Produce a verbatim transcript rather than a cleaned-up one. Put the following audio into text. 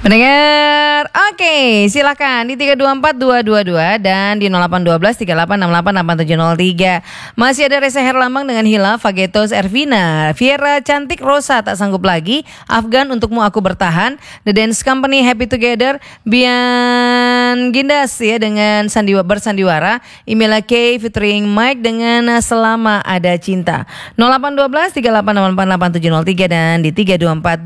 Mendengar? Oke, silakan di tiga dua empat dua dua dua dan di nol delapan satu dua tiga delapan enam delapan delapan tujuh nol tiga. Masih ada Reza Herlambang dengan Hila, Fagetos Ervina, Viera Cantik Rosa Tak Sanggup Lagi, Afgan Untukmu Aku Bertahan, The Dance Company Happy Together, Bian Gindas ya dengan Sandiwa bersandiwara, Imela K featuring Mike dengan Selama Ada Cinta. nol delapan satu dua tiga delapan enam delapan delapan tujuh nol tiga dan di tiga dua empat